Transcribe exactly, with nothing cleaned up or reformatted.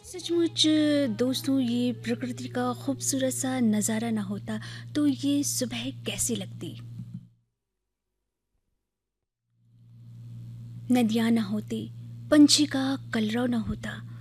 सचमुच दोस्तों, ये प्रकृति का खूबसूरत सा नज़ारा ना होता तो ये सुबह कैसी लगती। नदियाँ ना होती, पंछी का कलरव ना होता,